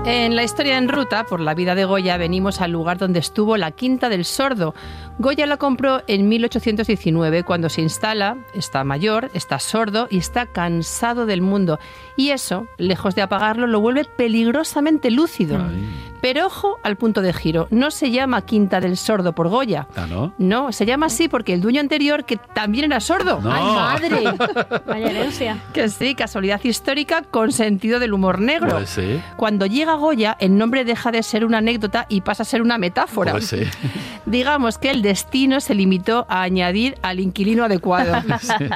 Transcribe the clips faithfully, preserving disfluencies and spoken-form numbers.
En la historia en ruta, por la vida de Goya, venimos al lugar donde estuvo la Quinta del Sordo. Goya la compró en mil ochocientos diecinueve, cuando se instala, está mayor, está sordo y está cansado del mundo. Y eso, lejos de apagarlo, lo vuelve peligrosamente lúcido. Ay. Pero ojo al punto de giro, no se llama Quinta del Sordo por Goya. ¿Ah, no? No, se llama así porque el dueño anterior, que también era sordo. No. ¡Ay, madre! Vaya herencia. Que sí, casualidad histórica con sentido del humor negro. Pues sí. Cuando llega Goya, el nombre deja de ser una anécdota y pasa a ser una metáfora. Pues sí. Digamos que el destino se limitó a añadir al inquilino adecuado. Sí.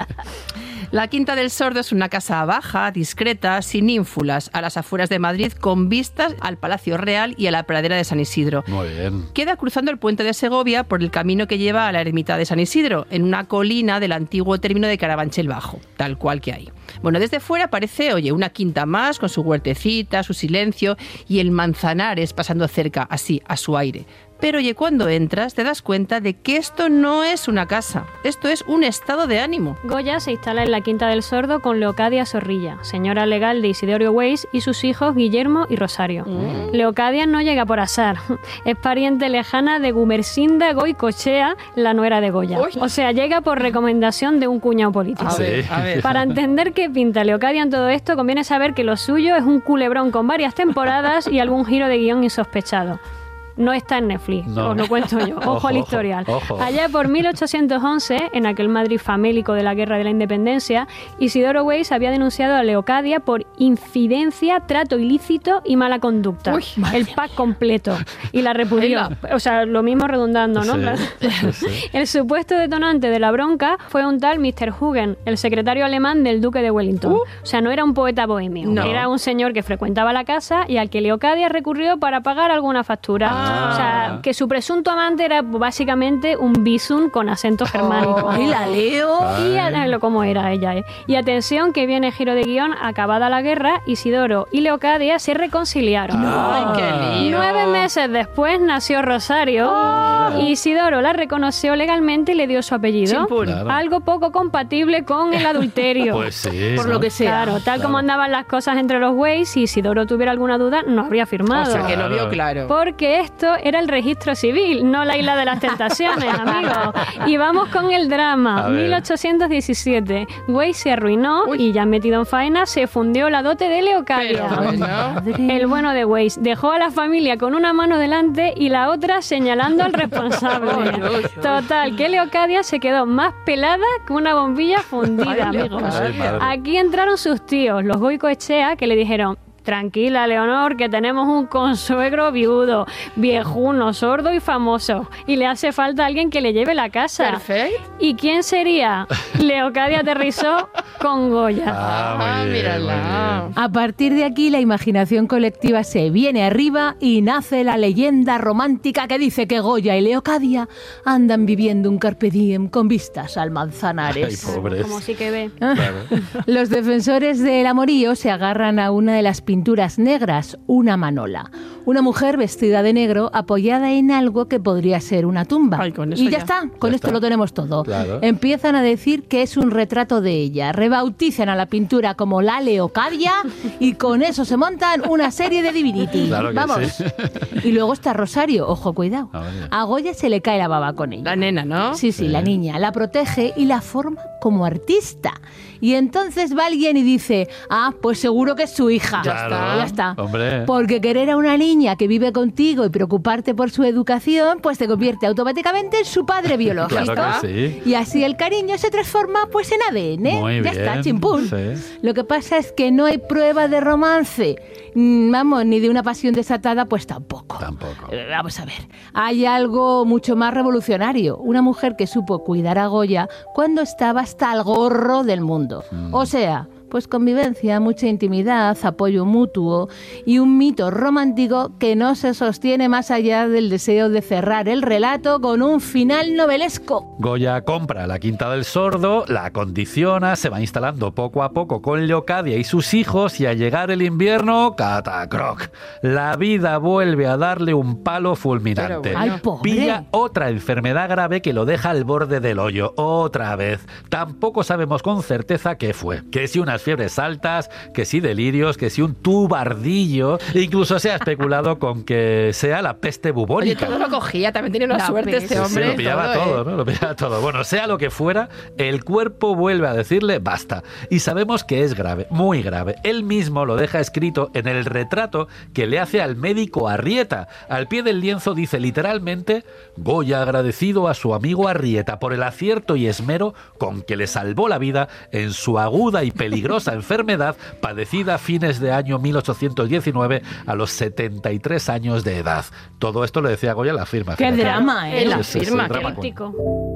La Quinta del Sordo es una casa baja, discreta, sin ínfulas, a las afueras de Madrid, con vistas al Palacio Real y a la pradera de San Isidro. Muy bien. Queda cruzando el puente de Segovia por el camino que lleva a la ermita de San Isidro, en una colina del antiguo término de Carabanchel Bajo, tal cual que hay. Bueno, desde fuera parece, oye, una quinta más, con su huertecita, su silencio y el Manzanares pasando cerca, así, a su aire. Pero oye, cuando entras te das cuenta de que esto no es una casa, esto es un estado de ánimo. Goya se instala en la Quinta del Sordo con Leocadia Zorrilla, señora legal de Isidoro Weiss, y sus hijos Guillermo y Rosario. Mm. Leocadia no llega por azar, es pariente lejana de Gumersinda Goicoechea, la nuera de Goya. Uy. O sea, llega por recomendación de un cuñado político. A ver, a ver. Para entender qué pinta Leocadia en todo esto, conviene saber que lo suyo es un culebrón con varias temporadas y algún giro de guión insospechado. No está en Netflix, no. Os lo cuento yo. Ojo, ojo al historial. Ojo, ojo. Allá por mil ochocientos once, en aquel Madrid famélico de la Guerra de la Independencia, Isidoro Weiss había denunciado a Leocadia por infidencia, trato ilícito y mala conducta. Uy, el pack completo. Y la repudió. O sea, lo mismo redundando, ¿no? Sí, sí. El supuesto detonante de la bronca fue un tal mister Hugen, el secretario alemán del duque de Wellington. Uh. O sea, no era un poeta bohemio. No. Era un señor que frecuentaba la casa y al que Leocadia recurrió para pagar alguna factura. Ah. O sea, que su presunto amante era básicamente un bisún con acento germánico. ¡Ay, la leo! Y a, como era ella, ¿eh? Y atención, que viene giro de guión, acabada la guerra, Isidoro y Leocadia se reconciliaron. ¡Ay, qué lío! Nueve meses después nació Rosario. Oh. Isidoro la reconoció legalmente y le dio su apellido. Claro. Algo poco compatible con el adulterio. Pues sí. Por ¿no? lo que sea. Claro, tal claro. como andaban las cosas entre los Weiss, si Isidoro tuviera alguna duda, no habría firmado. O sea, que lo vio claro. Porque esto era el registro civil, no la isla de las tentaciones, amigos. Y vamos con el drama. mil ochocientos diecisiete. Weiss se arruinó. Uy. Y ya metido en faena, se fundió la dote de Leocadia. Bueno. El bueno de Weiss dejó a la familia con una mano delante y la otra señalando al responsable. Total, que Leocadia se quedó más pelada que una bombilla fundida, ay, amigos. Ay, aquí entraron sus tíos, los Goicoechea, que le dijeron: tranquila, Leonor, que tenemos un consuegro viudo, viejuno, sordo y famoso. Y le hace falta alguien que le lleve la casa. Perfecto. ¿Y quién sería? Leocadia aterrizó con Goya. Ah, muy bien, mírala. Muy bien. A partir de aquí, la imaginación colectiva se viene arriba y nace la leyenda romántica que dice que Goya y Leocadia andan viviendo un carpe diem con vistas al Manzanares. Ay, pobres. Como sí que ve. Claro. Los defensores del amorío se agarran a una de las pinturas negras, una manola. Una mujer vestida de negro apoyada en algo que podría ser una tumba. Ay, con eso y ya, ya está, con ya esto está. lo tenemos todo. Claro. Empiezan a decir que es un retrato de ella, rebautizan a la pintura como la Leocadia y con eso se montan una serie de divinity. Claro que Vamos. sí. Y luego está Rosario, ojo, cuidado. Ah, vale. A Goya se le cae la baba con ella. La nena, ¿no? Sí, sí, Sí. la niña. La protege y la forma como artista. Y entonces va alguien y dice: ah, pues seguro que es su hija. Claro. Ya está. Ya está. Hombre. Porque querer a una niña que vive contigo y preocuparte por su educación, pues te convierte automáticamente en su padre biológico. Claro que sí. Y así el cariño se transforma pues en A D N. Muy ya bien. está, chimpún. Sí. Lo que pasa es que no hay prueba de romance. Mm, Vamos, ni de una pasión desatada, pues tampoco. Tampoco. Eh, Vamos a ver. Hay algo mucho más revolucionario. Una mujer que supo cuidar a Goya cuando estaba hasta el gorro del mundo. Mm. O sea, pues convivencia, mucha intimidad, apoyo mutuo y un mito romántico que no se sostiene más allá del deseo de cerrar el relato con un final novelesco. Goya compra la Quinta del Sordo, la acondiciona, se va instalando poco a poco con Leocadia y sus hijos y al llegar el invierno, catacroc. La vida vuelve a darle un palo fulminante. Bueno. Ay, pobre. Pilla otra enfermedad grave que lo deja al borde del hoyo. Otra vez. Tampoco sabemos con certeza qué fue. Que si una unas fiebres altas, que si delirios, que si un tubardillo. Incluso se ha especulado con que sea la peste bubónica. Oye, todo lo cogía, también tenía una La suerte peste. este hombre. Sí, lo pillaba todo, todo ¿eh? ¿no? Lo pillaba todo. Bueno, sea lo que fuera, el cuerpo vuelve a decirle basta. Y sabemos que es grave, muy grave. Él mismo lo deja escrito en el retrato que le hace al médico Arrieta. Al pie del lienzo dice literalmente: Goya agradecido a su amigo Arrieta por el acierto y esmero con que le salvó la vida en su aguda y peligrosa enfermedad padecida a fines de año mil ochocientos diecinueve a los setenta y tres años de edad. Todo esto lo decía Goya en la firma. Qué fíjate. drama, ¿eh? En la Sí, sí, sí, firma, drama. Críptico.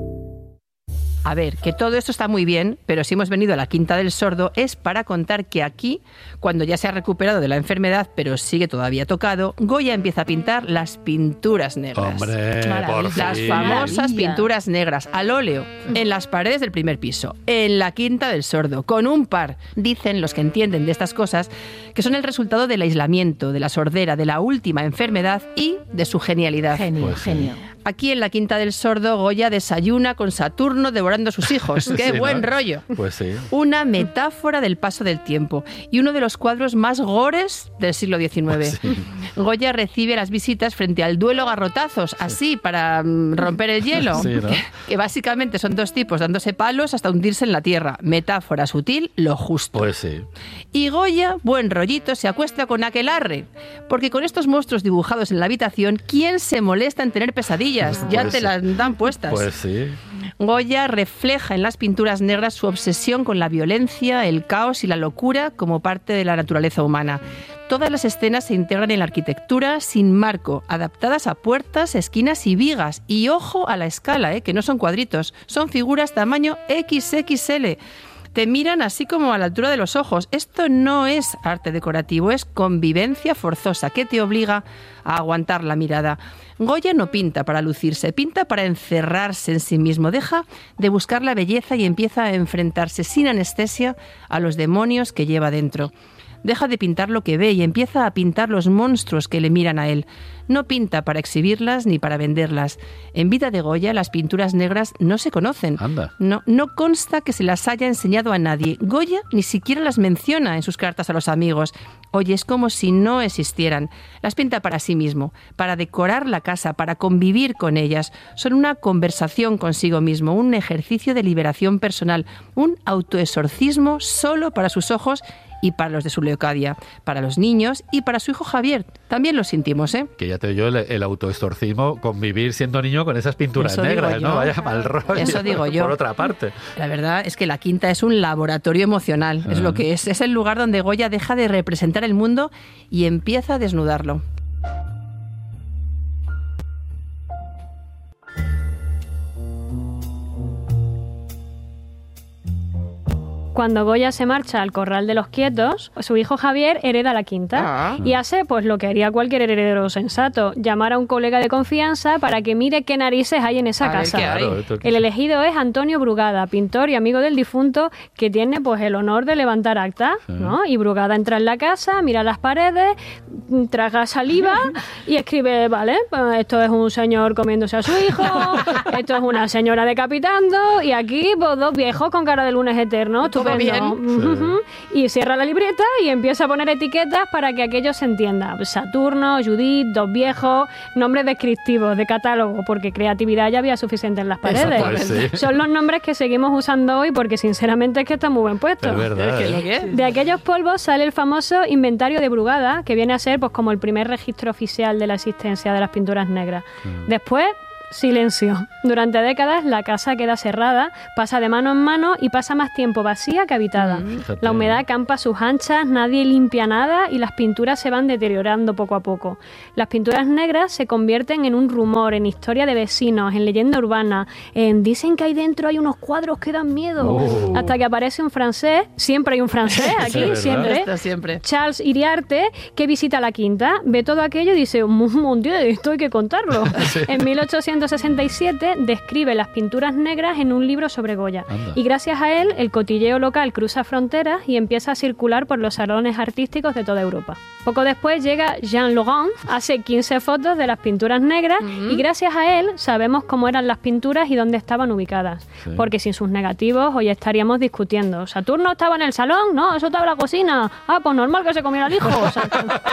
A ver, que todo esto está muy bien, pero si hemos venido a la Quinta del Sordo es para contar que aquí, cuando ya se ha recuperado de la enfermedad, pero sigue todavía tocado, Goya empieza a pintar las pinturas negras. Hombre, por Las fin. famosas Maravilla. pinturas negras al óleo en las paredes del primer piso, en la Quinta del Sordo, con un par. Dicen los que entienden de estas cosas que son el resultado del aislamiento, de la sordera, de la última enfermedad y de su genialidad. Genio, Pues sí. genio. Aquí en la Quinta del Sordo, Goya desayuna con Saturno devorando a sus hijos. ¡Qué Sí, buen ¿no? rollo! Pues sí. Una metáfora del paso del tiempo y uno de los cuadros más gores del siglo diecinueve. Sí. Goya recibe las visitas frente al duelo garrotazos, así, para mm, romper el hielo, Sí, ¿no? que, que básicamente son dos tipos dándose palos hasta hundirse en la tierra. Metáfora sutil, lo justo. Pues sí. Y Goya, buen rollito, se acuesta con aquelarre, porque con estos monstruos dibujados en la habitación, ¿quién se molesta en tener pesadillas? Ya Pues te sí. las dan puestas. Pues sí. Goya refleja en las pinturas negras su obsesión con la violencia, el caos y la locura como parte de la naturaleza humana. Todas las escenas se integran en la arquitectura sin marco, adaptadas a puertas, esquinas y vigas. Y ojo a la escala, ¿eh? Que no son cuadritos, son figuras tamaño equis equis ele. Te miran así como a la altura de los ojos. Esto no es arte decorativo, es convivencia forzosa que te obliga a aguantar la mirada. Goya no pinta para lucirse, pinta para encerrarse en sí mismo. Deja de buscar la belleza y empieza a enfrentarse sin anestesia a los demonios que lleva dentro. Deja de pintar lo que ve y empieza a pintar los monstruos que le miran a él. No pinta para exhibirlas ni para venderlas. En vida de Goya, las pinturas negras no se conocen. Anda. No, no consta que se las haya enseñado a nadie. Goya ni siquiera las menciona en sus cartas a los amigos. Oye, es como si no existieran. Las pinta para sí mismo, para decorar la casa, para convivir con ellas. Son una conversación consigo mismo, un ejercicio de liberación personal, un autoexorcismo solo para sus ojos y para los de su Leocadia, para los niños y para su hijo Javier. También lo sentimos, ¿eh? Que ya te digo, el, el autoexorcismo, convivir siendo niño con esas pinturas Eso digo negras, yo. ¿no? Vaya mal rollo. Eso digo yo. Por otra parte. La verdad es que la Quinta es un laboratorio emocional, es lo que es. Es el lugar donde Goya deja de representar el mundo y empieza a desnudarlo. Cuando Goya se marcha al Corral de los Quietos, su hijo Javier hereda la Quinta Ah. y hace pues lo que haría cualquier heredero sensato, llamar a un colega de confianza para que mire qué narices hay en esa A ver casa. qué hay. Claro, esto que- El elegido es Antonio Brugada, pintor y amigo del difunto, que tiene pues el honor de levantar acta, ¿no? Y Brugada entra en la casa, mira las paredes, traga saliva y escribe, vale, pues esto es un señor comiéndose a su hijo, esto es una señora decapitando y aquí pues dos viejos con cara de lunes eterno, Todo estupendo. bien. Ujú. Y cierra la libreta y empieza a poner etiquetas para que aquello se entienda. Saturno, Judith, dos viejos, nombres descriptivos de catálogo, porque creatividad ya había suficiente en las paredes. Pues sí. Son los nombres que seguimos usando hoy porque sinceramente es que están muy bien puestos. Es verdad. ¿Qué es ¿eh? lo que es? De aquellos polvos sale el famoso inventario de Brugada, que viene a ser pues como el primer registro oficial de la existencia de las pinturas negras. Después, silencio. Durante décadas la casa queda cerrada, pasa de mano en mano y pasa más tiempo vacía que habitada. Fíjate. La humedad campa a sus anchas, nadie limpia nada y las pinturas se van deteriorando poco a poco. Las pinturas negras se convierten en un rumor, en historia de vecinos, en leyenda urbana, en dicen que ahí dentro hay unos cuadros que dan miedo. Oh. Hasta que aparece un francés, siempre hay un francés Sí, aquí, ¿verdad? siempre. Esto siempre. Charles Iriarte, que visita la Quinta, ve todo aquello y dice, un montón, esto hay que contarlo. En mil ochocientos ochocientos sesenta y siete describe las pinturas negras en un libro sobre Goya. Anda. Y gracias a él, el cotilleo local cruza fronteras y empieza a circular por los salones artísticos de toda Europa. Poco después llega Jean Laurent, hace quince fotos de las pinturas negras uh-huh. y gracias a él sabemos cómo eran las pinturas y dónde estaban ubicadas. Sí. Porque sin sus negativos hoy estaríamos discutiendo. ¿Saturno estaba en el salón? No, eso estaba en la cocina. Ah, pues normal que se comiera el hijo. O sea,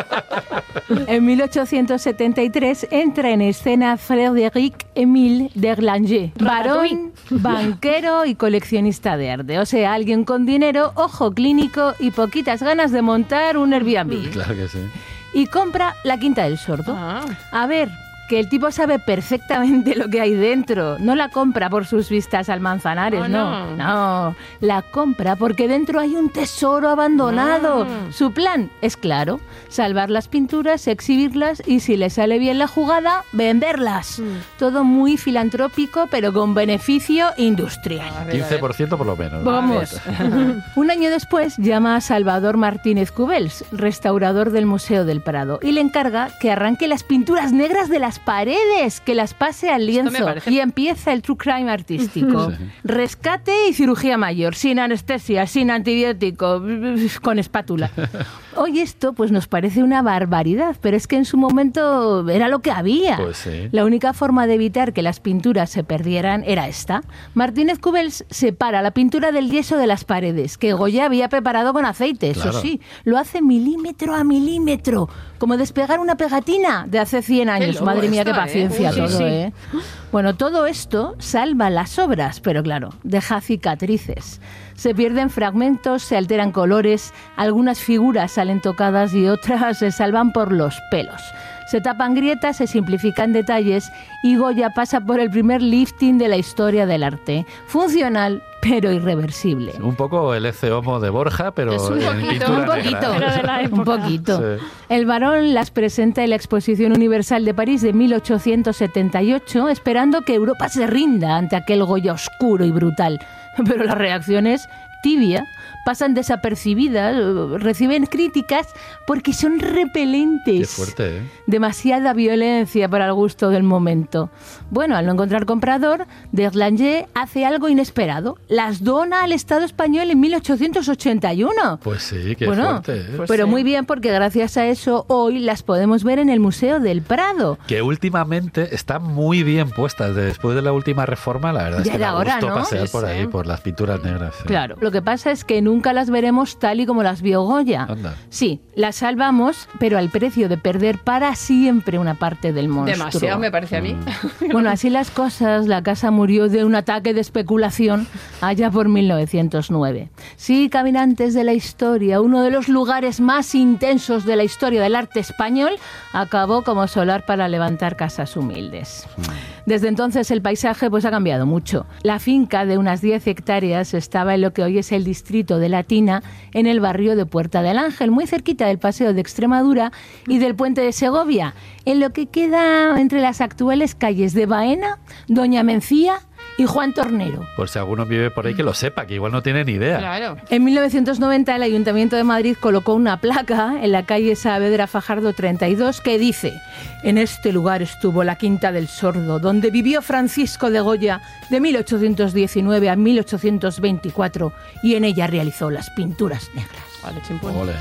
en mil ochocientos setenta y tres entra en escena Frédéric Émile d'Erlanger, varón, banquero y coleccionista de arte. O sea, alguien con dinero, ojo clínico y poquitas ganas de montar un Airbnb. Claro que sí. Y compra la Quinta del Sordo. Ah. A ver, que el tipo sabe perfectamente lo que hay dentro. No la compra por sus vistas al Manzanares, oh, no. no. No, la compra porque dentro hay un tesoro abandonado. Mm. Su plan es claro, salvar las pinturas, exhibirlas y si le sale bien la jugada, venderlas. Mm. Todo muy filantrópico, pero con beneficio industrial. A ver, quince por ciento por lo menos. Vamos. Un año después llama a Salvador Martínez Cubells, restaurador del Museo del Prado, y le encarga que arranque las pinturas negras de las paredes, que las pase al lienzo. Y empieza el true crime artístico. Sí. Rescate y cirugía mayor, sin anestesia, sin antibiótico, con espátula. Hoy esto pues nos parece una barbaridad, pero es que en su momento era lo que había. Pues sí. La única forma de evitar que las pinturas se perdieran era esta. Martínez Cubells separa la pintura del yeso de las paredes, que Goya había preparado con aceite, claro. Eso sí. Lo hace milímetro a milímetro, como despegar una pegatina de hace cien años. Madre mía, qué paciencia, ¿eh? Todo, sí, sí. ¿eh? Bueno, todo esto salva las obras, pero claro, deja cicatrices. Se pierden fragmentos, se alteran colores, algunas figuras salen tocadas y otras se salvan por los pelos. Se tapan grietas, se simplifican detalles y Goya pasa por el primer lifting de la historia del arte. Funcional, pero irreversible. Un poco el Ecce Homo de Borja, pero es un en poquito, pintura un poquito, negra. De la época. Un poquito. Sí. El varón las presenta en la Exposición Universal de París de mil ochocientos setenta y ocho, esperando que Europa se rinda ante aquel Goya oscuro y brutal. Pero la reacción es tibia, pasan desapercibidas, reciben críticas porque son repelentes. Qué fuerte, ¿eh? Demasiada violencia para el gusto del momento. Bueno, al no encontrar comprador, d'Erlanger hace algo inesperado. Las dona al Estado español en mil ochocientos ochenta y uno. Pues sí, qué bueno, fuerte. ¿eh? Pues pero sí. Muy bien, porque gracias a eso hoy las podemos ver en el Museo del Prado. Que últimamente están muy bien puestas. Después de la última reforma, la verdad ya es que era me hora, gustó ¿no? pasear Sí, por sí. ahí, por las pinturas negras. Sí. Claro, lo que pasa es que nunca las veremos tal y como las vio Goya. Anda. Sí, las salvamos, pero al precio de perder para siempre una parte del monstruo. Demasiado, me parece a mí. Mm. Bueno, así las cosas, la casa murió de un ataque de especulación allá por mil novecientos nueve. Sí, caminantes de la historia, uno de los lugares más intensos de la historia del arte español, acabó como solar para levantar casas humildes. Mm. Desde entonces el paisaje pues ha cambiado mucho. La finca de unas diez hectáreas estaba en lo que hoy es el distrito de Latina, en el barrio de Puerta del Ángel, muy cerquita del Paseo de Extremadura y del Puente de Segovia, en lo que queda entre las actuales calles de Baena, Doña Mencía y Juan Tornero. Por si alguno vive por ahí que lo sepa, que igual no tiene ni idea. Claro. En mil novecientos noventa el Ayuntamiento de Madrid colocó una placa en la calle Saavedra Fajardo treinta y dos que dice: en este lugar estuvo la Quinta del Sordo, donde vivió Francisco de Goya de mil ochocientos diecinueve a mil ochocientos veinticuatro y en ella realizó las pinturas negras. Vale, chimpún. Ole.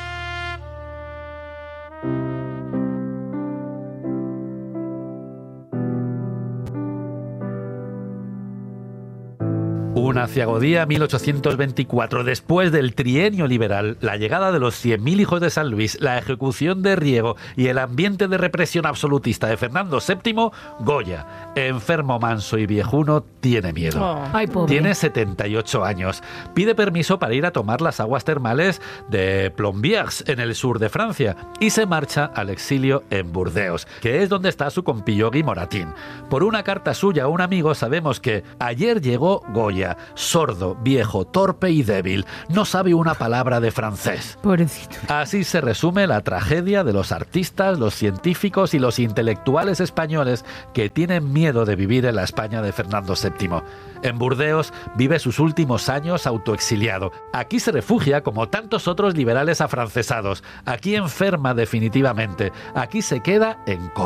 Un aciagodía mil ochocientos veinticuatro, después del trienio liberal, la llegada de los cien mil hijos de San Luis, la ejecución de Riego y el ambiente de represión absolutista de Fernando séptimo, Goya, enfermo, manso y viejuno, tiene miedo. Oh. Ay, pobre. Tiene setenta y ocho años. Pide permiso para ir a tomar las aguas termales de Plombières, en el sur de Francia, y se marcha al exilio en Burdeos, que es donde está su compillo Guy Moratín. Por una carta suya a un amigo sabemos que ayer llegó Goya, sordo, viejo, torpe y débil. No sabe una palabra de francés. Pobrecito. Así se resume la tragedia de los artistas, los científicos y los intelectuales españoles que tienen miedo de vivir en la España de Fernando séptimo. En Burdeos vive sus últimos años autoexiliado. Aquí se refugia como tantos otros liberales afrancesados. Aquí enferma definitivamente. Aquí se queda en coma.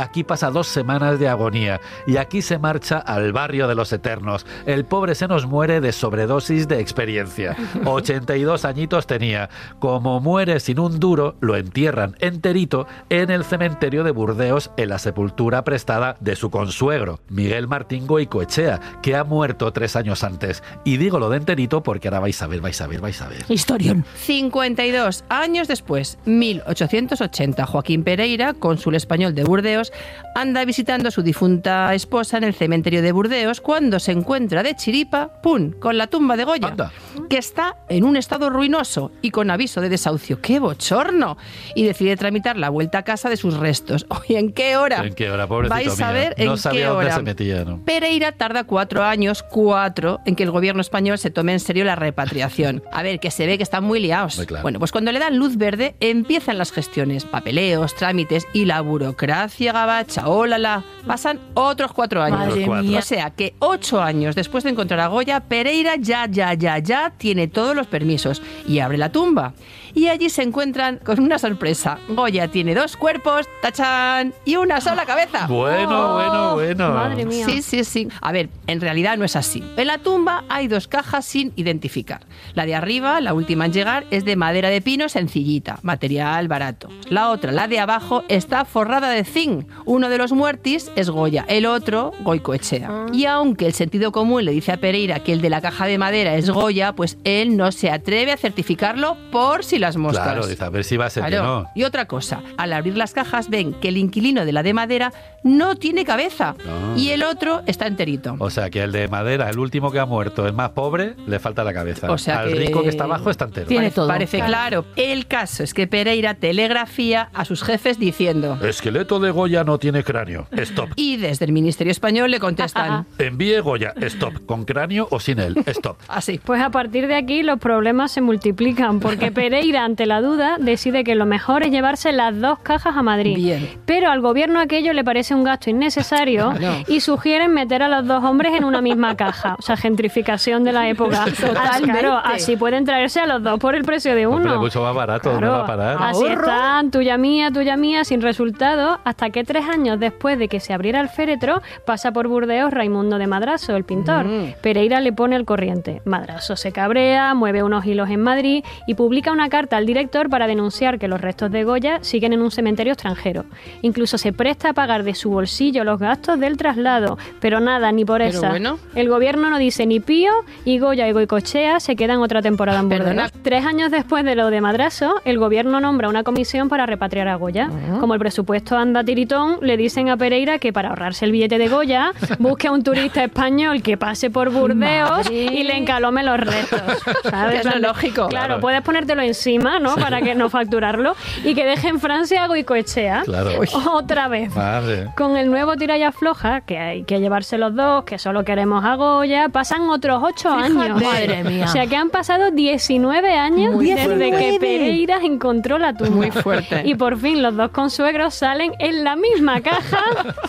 aquí pasa dos semanas de agonía y aquí se marcha al barrio de los eternos. El pobre se nos muere de sobredosis de experiencia. ochenta y dos añitos tenía. Como muere sin un duro, lo entierran enterito en el cementerio de Burdeos en la sepultura prestada de su consuegro, Miguel Martín Goicoechea, que ha muerto tres años antes. Y digo lo de enterito porque ahora vais a ver, vais a ver, vais a ver. Historión. cincuenta y dos años después, mil ochocientos ochenta, Joaquín Pereira, cónsul español de Burdeos, anda visitando a su difunta esposa en el cementerio de Burdeos cuando se encuentra de chiripa, ¡pum!, con la tumba de Goya, Anda. que está en un estado ruinoso y con aviso de desahucio. ¡Qué bochorno! Y decide tramitar la vuelta a casa de sus restos. Oye, ¿en qué hora? ¿En qué hora, pobrecito Vais a mío? ver No en sabía qué dónde hora. se metía, ¿no? Pereira tarda cuatro años, cuatro, en que el gobierno español se tome en serio la repatriación. A ver, que se ve que están muy liados. Muy claro. Bueno, pues cuando le dan luz verde, empiezan las gestiones, papeleos, trámites y la burocracia gabacha. ¡Ólala! Pasan otros cuatro años. Madre cuatro. mía. O sea que ocho años después de encontrar a Goya, Pereira ya, ya, ya, ya tiene todos los permisos y abre la tumba. Y allí se encuentran con una sorpresa. Goya tiene dos cuerpos, tachán, y una sola cabeza. Bueno, bueno, bueno. Madre mía. Sí, sí, sí. A ver, en realidad no es así. En la tumba hay dos cajas sin identificar. La de arriba, la última en llegar, es de madera de pino sencillita, material barato. La otra, la de abajo, está forrada de zinc. Uno de los muertis es Goya, el otro, Goicoechea. Y aunque el sentido común le dice a Pereira que el de la caja de madera es Goya, pues él no se atreve a certificarlo por si las moscas. Claro, dice, a ver si va a ser Claro. que no. Y otra cosa, al abrir las cajas ven que el inquilino de la de madera no tiene cabeza No. y el otro está enterito. O sea, que el de madera, el último que ha muerto, el más pobre, le falta la cabeza. O sea Al que- rico que está abajo está entero. Tiene Parece, todo. parece claro. El caso es que Pereira telegrafía a sus jefes diciendo... Esqueleto de Goya no tiene cráneo. Stop. Y desde el Ministerio Español le contestan Envíe Goya. Stop. ¿Con cráneo o sin él? Stop. así. Pues a partir de aquí los problemas se multiplican, porque Pereira, ante la duda, decide que lo mejor es llevarse las dos cajas a Madrid. Bien. Pero al gobierno aquello le parece un gasto innecesario Claro. y sugieren meter a los dos hombres en una misma caja. O sea, gentrificación de la época. Totalmente. Claro, así pueden traerse a los dos por el precio de Hombre, uno. mucho más barato. ¿Dónde Claro, va a parar? así Ahorro. están, tuya mía, tuya mía, sin resultado, hasta que tres años después de que se abriera el féretro, pasa por Burdeos Raimundo de Madrazo, el pintor. Mm. Pereira le pone el corriente. Madrazo se cabrea, mueve unos hilos en Madrid y publica una carta al director para denunciar que los restos de Goya siguen en un cementerio extranjero. Incluso se presta a pagar de su bolsillo los gastos del traslado, pero nada, ni por Pero esa. bueno. El gobierno no dice ni pío y Goya y Goicoechea se quedan otra temporada en Burdeos. Perdona. Tres años después de lo de Madrazo, el gobierno nombra una comisión para repatriar a Goya. Ah. Como el presupuesto anda tiritón, le dicen a Pereira que para ahorrarse el billete de Goya, busque a un turista español que pase por Burdeos Madre. y le encalome los restos. ¿Sabes? Que es lo lógico. Claro, Claro. puedes ponértelo encima, ¿no? Para que no facturarlo y que deje en Francia a Goicoechea. Claro. Otra vez. Madre. Con el nuevo tira y afloja, que hay que llevarse los dos, que solo queremos a Goya, pasan otros ocho años. Madre mía. O sea que han pasado diecinueve años Muy desde fuerte. que Pereira encontró la tumba. Muy fuerte. Y por fin los dos consuegros salen en la misma caja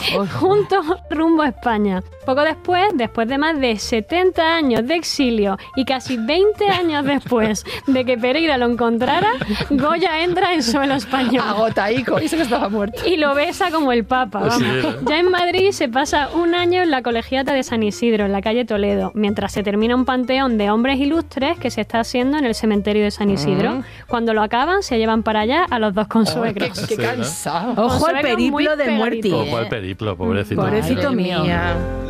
juntos rumbo a España. Poco después, después de más de setenta años de exilio y casi veinte años después de que Pereira lo encontrara, Goya entra en suelo español. Agotaico, y eso que estaba muerto. Y lo besa como el Papa. Vamos. Sí, ¿no? Ya en Madrid se pasa un año en la Colegiata de San Isidro, en la calle Toledo, mientras se termina un panteón de hombres ilustres que se está haciendo en el cementerio de San Isidro. Mm. Cuando lo acaban, se llevan para allá a los dos Qué, consuegros. qué Sí, ¿no? cansado. Ojo al Consuegros muy periplo de pegaditos. muerte. Ojo al periplo, pobrecito. Pobrecito Madre mío. mía.